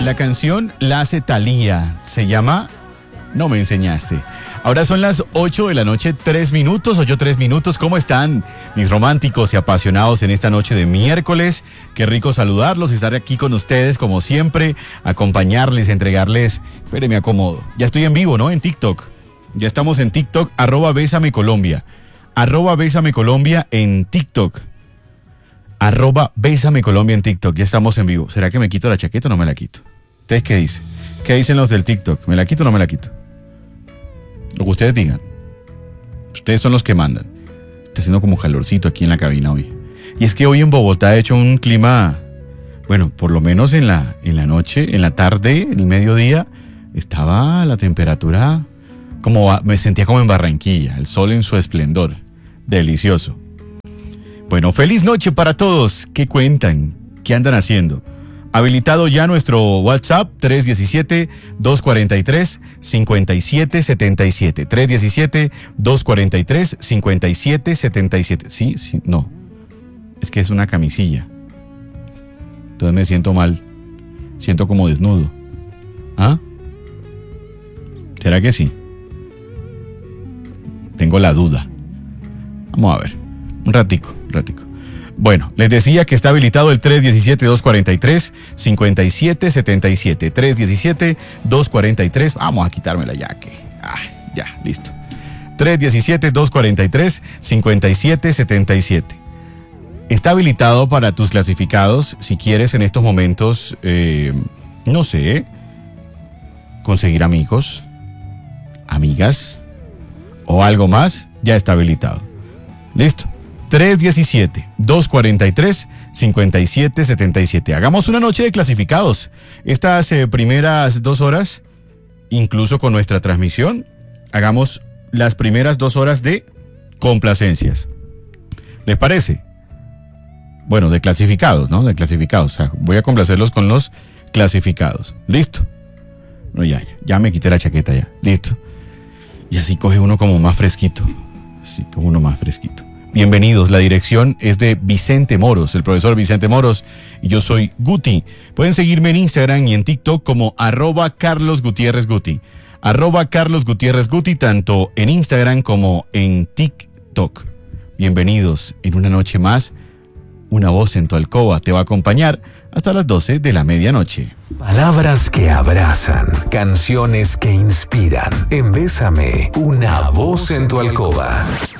la canción la hace Thalía. Se llama No me enseñaste. Ahora son las 8 de la noche, 3 minutos, 8:03 minutos. ¿Cómo están mis románticos y apasionados en esta noche de miércoles? Qué rico saludarlos, estar aquí con ustedes como siempre, acompañarles, entregarles... Espere, me acomodo. Ya estoy en vivo, ¿no? En TikTok. Ya estamos en TikTok, @BésameColombia. @BésameColombia en TikTok. @BésameColombia en TikTok. Ya estamos en vivo. ¿Será que me quito la chaqueta o no me la quito? ¿Ustedes qué dicen? ¿Qué dicen los del TikTok? ¿Me la quito o no me la quito? Lo que ustedes digan. Ustedes son los que mandan. Está haciendo como calorcito aquí en la cabina hoy. Y es que hoy en Bogotá ha hecho un clima, bueno, por lo menos en la noche, en la tarde, el mediodía, estaba la temperatura como, me sentía como en Barranquilla, el sol en su esplendor. Delicioso. Bueno, feliz noche para todos. ¿Qué cuentan? ¿Qué andan haciendo? Habilitado ya nuestro WhatsApp 317-243-5777. 317-243-5777. Sí, no. Es que es una camisilla. Entonces me siento mal. Siento como desnudo. ¿Ah? ¿Será que sí? Tengo la duda. Vamos a ver. Un ratico. Bueno, les decía que está habilitado el 317-243-5777. 317-243. Vamos a quitármela ya que... ya, listo. 317-243-5777. Está habilitado para tus clasificados. Si quieres en estos momentos, no sé, conseguir amigos, amigas o algo más, ya está habilitado. Listo. 317-243-5777. Hagamos una noche de clasificados. Estas primeras 2 horas, incluso con nuestra transmisión, hagamos las primeras 2 horas de complacencias. ¿Les parece? Bueno, de clasificados, ¿no? De clasificados. O sea, voy a complacerlos con los clasificados. ¿Listo? No, ya me quité la chaqueta ya. Listo. Y así coge uno como más fresquito. Sí, como uno más fresquito. Bienvenidos, la dirección es de Vicente Moros, el profesor Vicente Moros, y yo soy Guti. Pueden seguirme en Instagram y en TikTok como @CarlosGutiérrezGuti. @CarlosGutiérrezGuti, tanto en Instagram como en TikTok. Bienvenidos en una noche más. Una voz en tu alcoba te va a acompañar hasta las 12 de la medianoche. Palabras que abrazan, canciones que inspiran. En Bésame, una voz en tu alcoba.